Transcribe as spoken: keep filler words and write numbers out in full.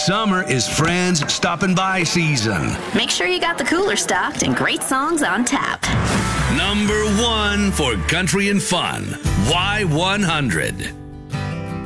Summer is friends stopping by season. Make sure you got the cooler stocked and great songs on tap. Number one for country and fun, Y one hundred.